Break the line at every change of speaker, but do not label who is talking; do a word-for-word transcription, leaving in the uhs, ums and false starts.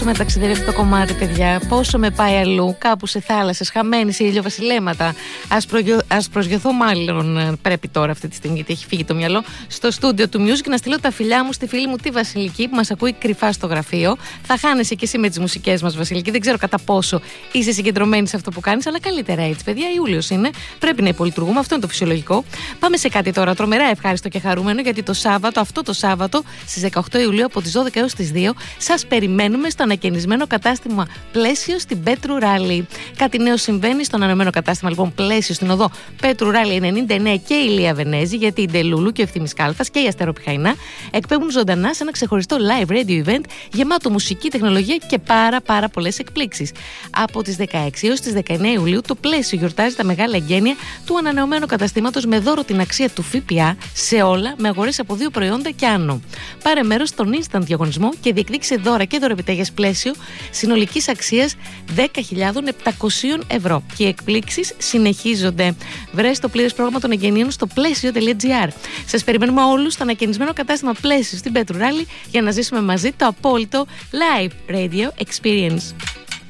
Με ταξιδεύει το κομμάτι, παιδιά. Πόσο με πάει αλλού, κάπου σε θάλασσες, χαμένη σε ηλιοβασιλέματα. Ας, προγιο... Ας προσγειωθώ, μάλλον πρέπει τώρα αυτή τη στιγμή, γιατί έχει φύγει το μυαλό, στο στούντιο του Music να στείλω τα φιλιά μου στη φίλη μου τη Βασιλική, που μας ακούει κρυφά στο γραφείο. Θα χάνεσαι και εσύ με τις μουσικές μας, Βασιλική. Δεν ξέρω κατά πόσο είσαι συγκεντρωμένη σε αυτό που κάνεις, αλλά καλύτερα έτσι, παιδιά. Ιούλιος είναι, πρέπει να υπολειτουργούμε, αυτό είναι το φυσιολογικό. Πάμε σε κάτι τώρα τρομερά ευχάριστο και χαρούμενο, γιατί το Σάββατο, αυτό το Σάββατο, στις δεκαοκτώ Ιουλίου από τις δώδεκα έως τις δύο, σας περιμένουμε στο ανακαινισμένο κατάστημα Πλαίσιο στην Πέτρου Ράλι. Κάτι νέο συμβαίνει στο ανανεωμένο κατάστημα λοιπόν Πλαίσιο στην οδό Πέτρου Ράλι ενενήντα εννέα και Ηλία Βενέζη, γιατί η Ντελούλου και ο Ευθύμης Κάλφας και η Αστεροπιχαϊνά εκπέμπουν ζωντανά σε ένα ξεχωριστό live radio event γεμάτο μουσική, τεχνολογία και πάρα πάρα πολλές εκπλήξεις. Από τις δεκαέξι έως τις δεκαεννέα Ιουλίου το Πλαίσιο γιορτάζει τα μεγάλα εγγένεια του ανανεωμένου καταστήματος με δώρο την αξία του ΦΠΑ σε όλα, με αγορές από δύο προϊόντα και άνω. Πάρε μέρος στον instant διαγωνισμό και διεκδίκησε δώρα και δωρεπιταγές Πλαίσιο συνολικής αξίας δέκα χιλιάδες επτακόσια ευρώ. Και οι εκπλήξεις συνεχίζονται. Βρες το πλήρες πρόγραμμα των εγγενείων στο πλαίσιο.gr. Σας περιμένουμε όλους στο ανακαινισμένο κατάστημα Πλαίσιο στην Πέτρου Ράλι για να ζήσουμε μαζί το απόλυτο live radio experience.